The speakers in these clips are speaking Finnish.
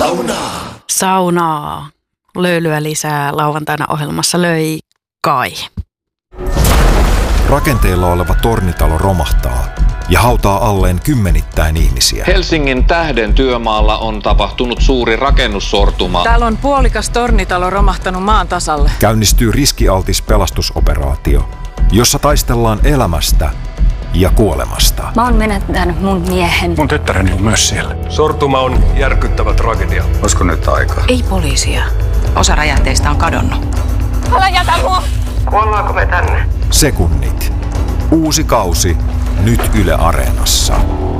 Saunaa. Löylyä lisää lauantaina ohjelmassa löi Kai. Rakenteilla oleva tornitalo romahtaa ja hautaa alleen kymmenittäin ihmisiä. Helsingin Tähden työmaalla on tapahtunut suuri rakennussortuma. Täällä on puolikas tornitalo romahtanut maan tasalle. Käynnistyy riskialtis pelastusoperaatio, jossa taistellaan elämästä ja kuolemasta. Mä oon menettänyt mun miehen. Mun tyttäreni on myös siellä. Sortuma on järkyttävä tragedia. Olisiko nyt aika? Ei poliisia. Osa räjähteistä on kadonnut. Älä jätä mua! Kuollaanko me tänne? Sekunnit. Uusi kausi. Nyt Yle Areenassa.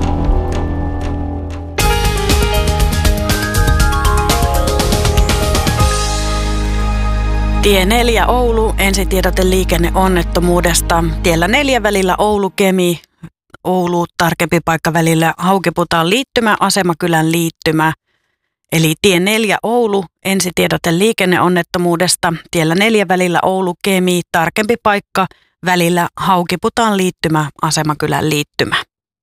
Tie 4 Oulu, ensitiedote liikenneonnettomuudesta. Tiellä 4 välillä Oulu-Kemi, Oulu tarkempi paikka välillä Haukiputaan liittymä, Asemakylän liittymä. Eli tie 4 Oulu, ensitiedote liikenneonnettomuudesta. Tiellä 4 välillä Oulu-Kemi, tarkempi paikka välillä Haukiputaan liittymä, Asemakylän liittymä.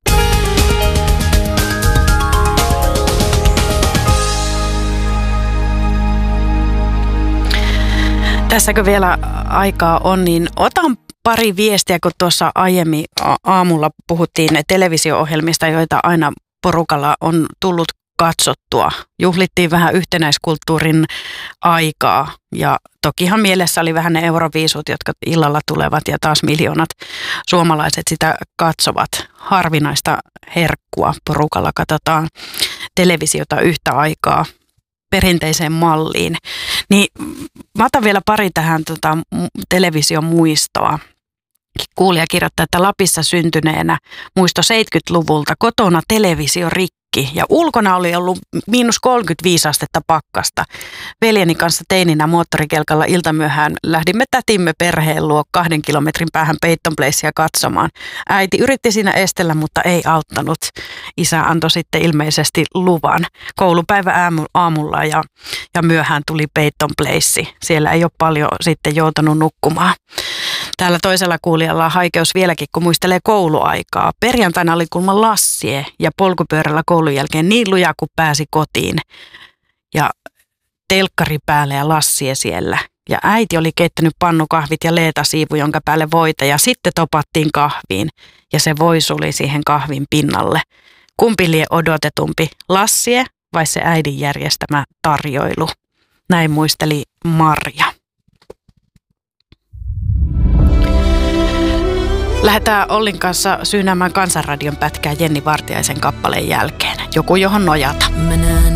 Tässäkö vielä aikaa on, niin otan pari viestiä, kun tuossa aiemmin aamulla puhuttiin televisio-ohjelmista, joita aina porukalla on tullut katsottua. Juhlittiin vähän yhtenäiskulttuurin aikaa ja tokihan mielessä oli vähän ne Euroviisut, jotka illalla tulevat ja taas miljoonat suomalaiset sitä katsovat. Harvinaista herkkua porukalla katsotaan televisiota yhtä aikaa perinteiseen malliin. Niin mä otan vielä pari tähän television muistoa. Kuulija kirjoittaa, että Lapissa syntyneenä muisto 70-luvulta kotona televisio rikki ja ulkona oli ollut -35 astetta pakkasta. Veljeni kanssa teininä moottorikelkalla iltamyöhään lähdimme tätimme perheen luo 2 kilometrin päähän Peyton Placea katsomaan. Äiti yritti siinä estellä, mutta ei auttanut. Isä antoi sitten ilmeisesti luvan. Koulupäivä aamulla ja myöhään tuli Peyton Place. Siellä ei ole paljon sitten joutanut nukkumaan. Täällä toisella kuulijalla on haikeus vieläkin, kun muistelee kouluaikaa. Perjantaina oli kulma lassie ja polkupyörällä koulun jälkeen niin luja, kun pääsi kotiin. Ja telkkari päälle ja lassie siellä. Ja äiti oli keittänyt pannukahvit ja leetasiivu, jonka päälle voita. Ja sitten topattiin kahviin ja se voi suli siihen kahvin pinnalle. Kumpi lie odotetumpi, lassie vai se äidin järjestämä tarjoilu? Näin muisteli Marja. Lähdetään Ollin kanssa syynäämään Kansanradion pätkää Jenni Vartiaisen kappaleen jälkeen. Joku, johon nojata.